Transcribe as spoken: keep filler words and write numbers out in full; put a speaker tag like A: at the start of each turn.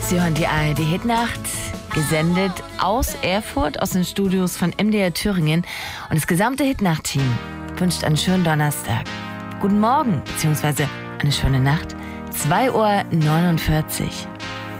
A: Sie hören die A R D-Hitnacht, gesendet aus Erfurt, aus den Studios von M D R Thüringen. Und das gesamte Hitnacht-Team wünscht einen schönen Donnerstag. Guten Morgen, beziehungsweise eine schöne Nacht. zwei Uhr neunundvierzig.